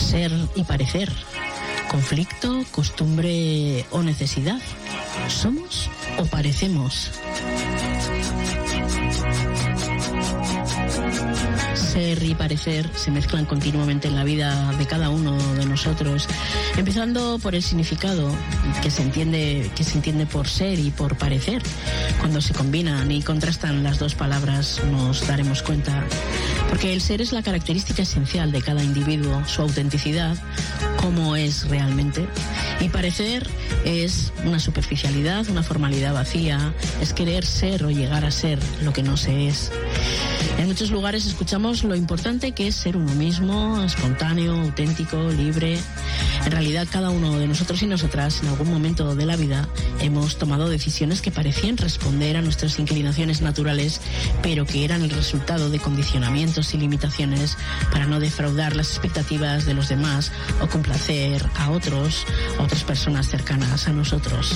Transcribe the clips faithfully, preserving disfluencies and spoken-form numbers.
Ser y parecer. Conflicto, costumbre o necesidad. ¿Somos o parecemos? Ser y parecer se mezclan continuamente en la vida de cada uno de nosotros, empezando por el significado que se entiende, que se entiende por ser y por parecer. Cuando se combinan y contrastan las dos palabras nos daremos cuenta, porque el ser es la característica esencial de cada individuo, su autenticidad, cómo es realmente, y parecer es una superficialidad, una formalidad vacía, es querer ser o llegar a ser lo que no se es. En muchos lugares escuchamos lo importante que es ser uno mismo, espontáneo, auténtico, libre. En realidad, cada uno de nosotros y nosotras, en algún momento de la vida, hemos tomado decisiones que parecían responder a nuestras inclinaciones naturales, pero que eran el resultado de condicionamientos y limitaciones para no defraudar las expectativas de los demás o complacer a otros, a otras personas cercanas a nosotros.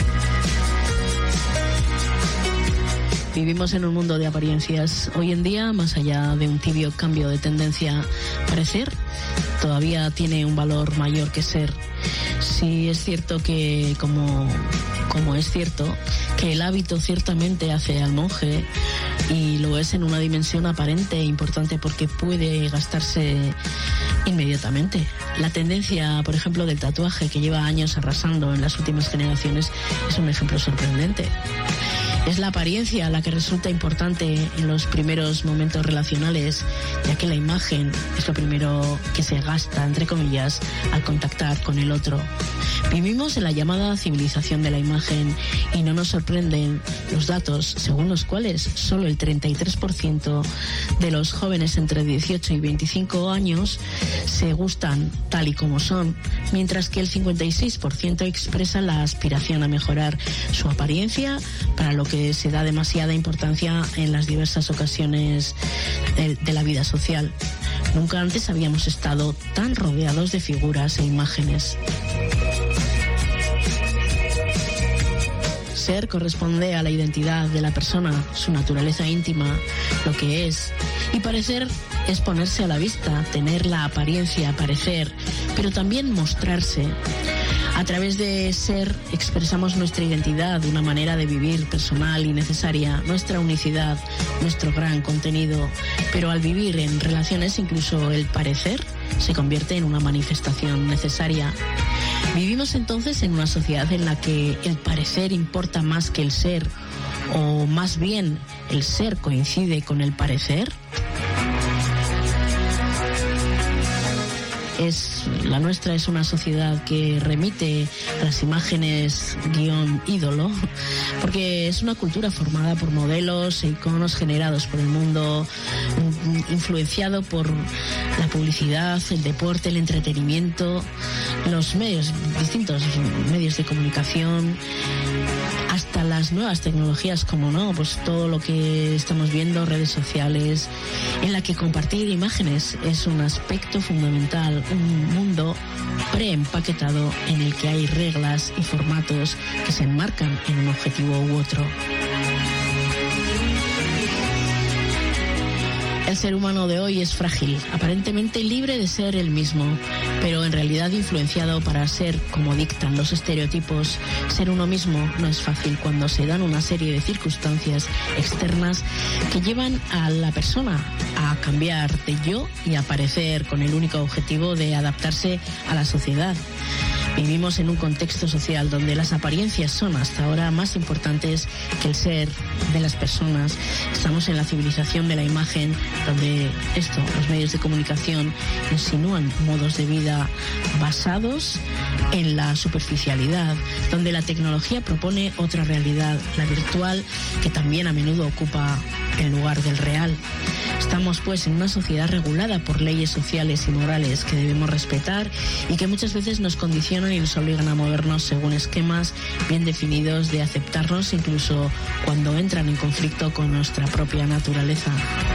Vivimos en un mundo de apariencias. Hoy en día, más allá de un tibio cambio de tendencia, parecer todavía tiene un valor mayor que ser. Sí es cierto que, como, como es cierto, que el hábito ciertamente hace al monje, y lo es en una dimensión aparente e importante porque puede gastarse inmediatamente. La tendencia, por ejemplo, del tatuaje, que lleva años arrasando en las últimas generaciones, es un ejemplo sorprendente. Es la apariencia la que resulta importante en los primeros momentos relacionales, ya que la imagen es lo primero que se gasta, entre comillas, al contactar con el otro. Vivimos en la llamada civilización de la imagen y no nos sorprenden los datos según los cuales solo el treinta y tres por ciento de los jóvenes entre dieciocho y veinticinco años se gustan tal y como son, mientras que el cincuenta y seis por ciento expresa la aspiración a mejorar su apariencia, para lo que se da demasiada importancia en las diversas ocasiones de, de la vida social. Nunca antes habíamos estado tan rodeados de figuras e imágenes. Ser corresponde a la identidad de la persona, su naturaleza íntima, lo que es. Y parecer es ponerse a la vista, tener la apariencia, parecer, pero también mostrarse. A través de ser expresamos nuestra identidad, una manera de vivir personal y necesaria, nuestra unicidad, nuestro gran contenido. Pero al vivir en relaciones, incluso el parecer se convierte en una manifestación necesaria. Vivimos entonces en una sociedad en la que el parecer importa más que el ser, o más bien el ser coincide con el parecer. Es, la nuestra es una sociedad que remite a las imágenes guión ídolo, porque es una cultura formada por modelos e iconos generados por el mundo, influenciado por la publicidad, el deporte, el entretenimiento, los medios, distintos medios de comunicación, hasta las nuevas tecnologías, como no, pues todo lo que estamos viendo, redes sociales, en la que compartir imágenes es un aspecto fundamental, un mundo preempaquetado en el que hay reglas y formatos que se enmarcan en un objetivo u otro. El ser humano de hoy es frágil, aparentemente libre de ser el mismo, pero en realidad influenciado para ser como dictan los estereotipos. Ser uno mismo no es fácil cuando se dan una serie de circunstancias externas que llevan a la persona a cambiar de yo y a parecer, con el único objetivo de adaptarse a la sociedad. Vivimos en un contexto social donde las apariencias son hasta ahora más importantes que el ser de las personas. Estamos en la civilización de la imagen, donde esto, los medios de comunicación insinúan modos de vida basados en la superficialidad, donde la tecnología propone otra realidad, la virtual, que también a menudo ocupa el lugar del real. Estamos pues en una sociedad regulada por leyes sociales y morales que debemos respetar y que muchas veces nos condicionan y nos obligan a movernos según esquemas bien definidos de aceptarnos, incluso cuando entran en conflicto con nuestra propia naturaleza.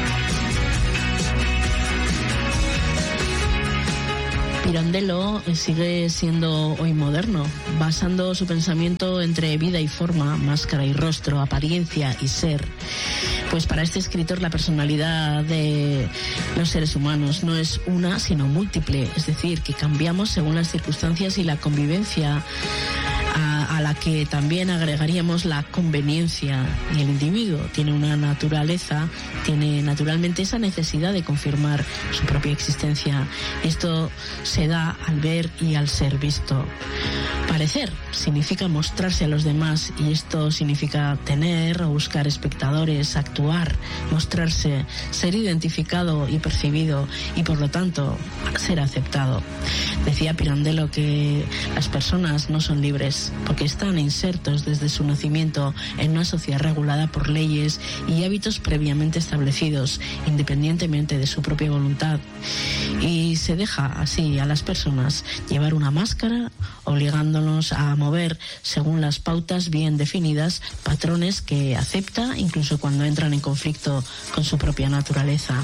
Pirandello sigue siendo hoy moderno, basando su pensamiento entre vida y forma, máscara y rostro, apariencia y ser. Pues para este escritor la personalidad de los seres humanos no es una, sino múltiple, es decir, que cambiamos según las circunstancias y la convivencia, a, a la que también agregaríamos la conveniencia. Y el individuo tiene una naturaleza, tiene naturalmente esa necesidad de confirmar su propia existencia. Esto se da al ver y al ser visto. Parecer significa mostrarse a los demás, y esto significa tener o buscar espectadores, actuar, mostrarse, ser identificado y percibido, y por lo tanto ser aceptado. Decía Pirandello que las personas no son libres porque están insertos desde su nacimiento en una sociedad regulada por leyes y hábitos previamente establecidos, independientemente de su propia voluntad, y se deja así a las personas llevar una máscara, obligándonos a mover según las pautas bien definidas, patrones que acepta incluso cuando entran en conflicto con su propia naturaleza.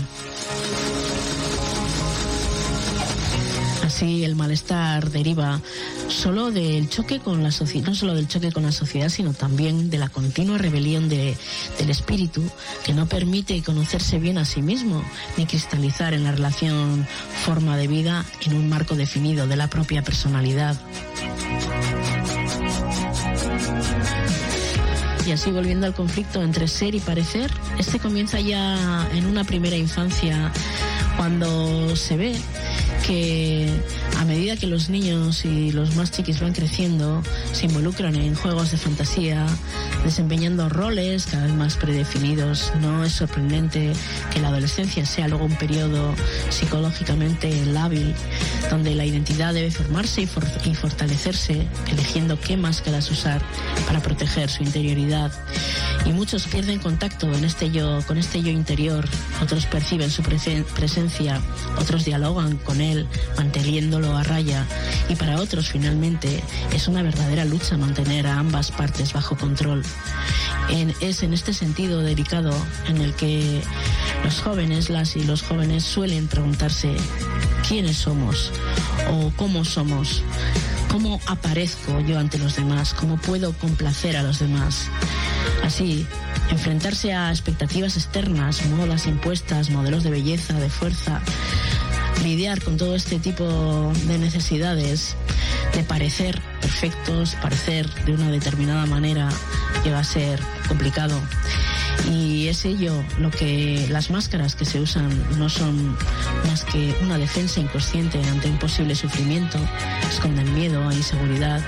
Así el malestar deriva solo del choque con la sociedad, no solo del choque con la sociedad, sino también de la continua rebelión de, del espíritu, que no permite conocerse bien a sí mismo, ni cristalizar en la relación forma de vida en un marco definido de la propia personalidad. Y así, volviendo al conflicto entre ser y parecer, este comienza ya en una primera infancia, cuando se ve que a medida que los niños y los más chiquis van creciendo, se involucran en juegos de fantasía, desempeñando roles cada vez más predefinidos. No es sorprendente que la adolescencia sea luego un periodo psicológicamente lábil, donde la identidad debe formarse y, for- y fortalecerse, eligiendo qué máscaras usar para proteger su interioridad. Y muchos pierden contacto en este yo, con este yo interior, otros perciben su presen- presencia, otros dialogan con él, manteniéndolo a raya, y para otros finalmente es una verdadera lucha mantener a ambas partes bajo control. En, es en este sentido delicado en el que los jóvenes, las y los jóvenes suelen preguntarse quiénes somos o cómo somos, cómo aparezco yo ante los demás, cómo puedo complacer a los demás. Así, enfrentarse a expectativas externas, modas impuestas, modelos de belleza, de fuerza, lidiar con todo este tipo de necesidades de parecer perfectos, parecer de una determinada manera, llega a ser complicado. Y es ello lo que las máscaras que se usan no son más que una defensa inconsciente ante un posible sufrimiento, esconden miedo e inseguridad.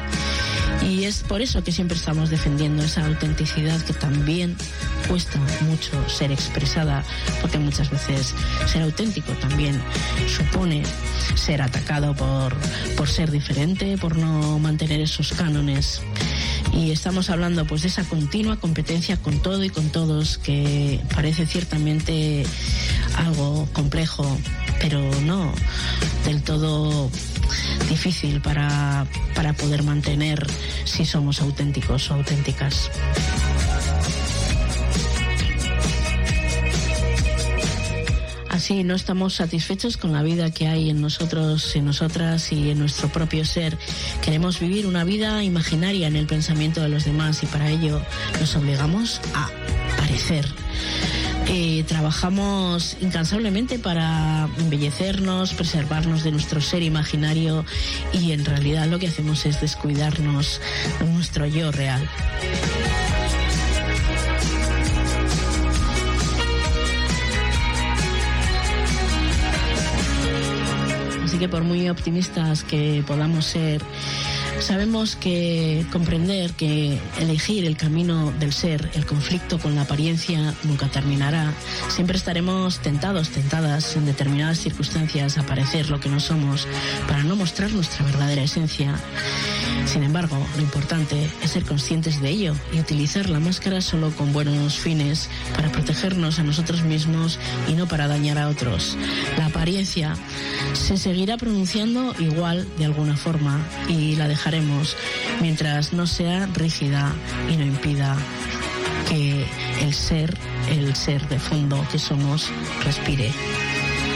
Y es por eso que siempre estamos defendiendo esa autenticidad que también cuesta mucho ser expresada, porque muchas veces ser auténtico también supone ser atacado por, por ser diferente, por no mantener esos cánones. Y estamos hablando pues de esa continua competencia con todo y con todos, que parece ciertamente algo complejo, pero no del todo difícil para, para poder mantener si somos auténticos o auténticas. Así no estamos satisfechos con la vida que hay en nosotros, en nosotras y en nuestro propio ser. Queremos vivir una vida imaginaria en el pensamiento de los demás, y para ello nos obligamos a parecer. Eh, trabajamos incansablemente para embellecernos, preservarnos de nuestro ser imaginario, y en realidad lo que hacemos es descuidarnos de nuestro yo real. Así que por muy optimistas que podamos ser, sabemos que comprender que elegir el camino del ser, el conflicto con la apariencia, nunca terminará. Siempre estaremos tentados, tentadas en determinadas circunstancias a parecer lo que no somos, para no mostrar nuestra verdadera esencia. Sin embargo, lo importante es ser conscientes de ello y utilizar la máscara solo con buenos fines, para protegernos a nosotros mismos y no para dañar a otros. La apariencia se seguirá pronunciando igual de alguna forma, y la dejaremos mientras no sea rígida y no impida que el ser, el ser de fondo que somos, respire.